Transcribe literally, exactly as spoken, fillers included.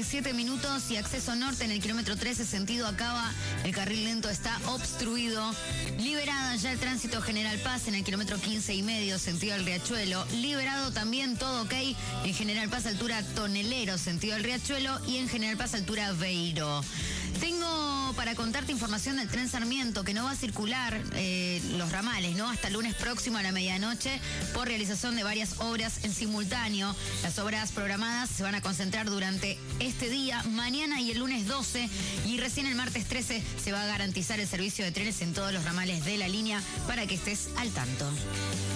siete minutos y acceso norte en el kilómetro trece, sentido Acaba. El carril lento está obstruido. Liberada ya el tránsito General Paz en el kilómetro quince y medio, sentido El Riachuelo. Liberado también todo ok en General Paz, altura Tonelero, sentido El Riachuelo. Y en General Paz, altura Beiro. Tengo para contarte información del tren Sarmiento, que no va a circular eh, los ramales, ¿no? Hasta el lunes próximo a la medianoche, por realización de varias obras en simultáneo. Las obras programadas se van a concentrar durante este día, mañana y el lunes doce, y recién el martes trece se va a garantizar el servicio de trenes en todos los ramales de la línea, para que estés al tanto.